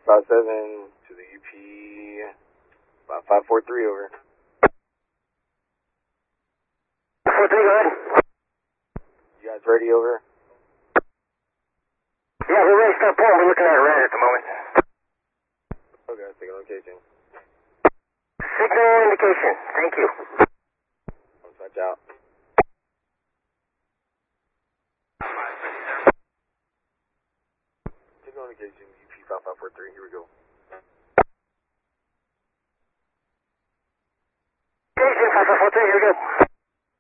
657 to the UP 5543, over. 43, go ahead. You guys ready, over? Yeah, we're ready to start pulling. We're looking at it red at the moment. Okay, take a location. Signal indication. Thank you. Watch out. Signal indication, UP 5543, here we go.